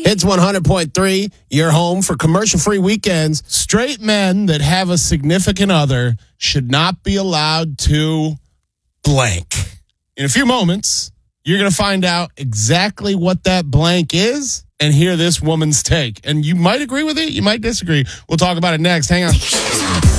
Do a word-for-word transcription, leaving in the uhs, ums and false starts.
It's one hundred point three, your home for commercial-free weekends. Straight men that have a significant other should not be allowed to blank. In a few moments, you're going to find out exactly what that blank is and hear this woman's take. And you might agree with it, you might disagree. We'll talk about it next. Hang on.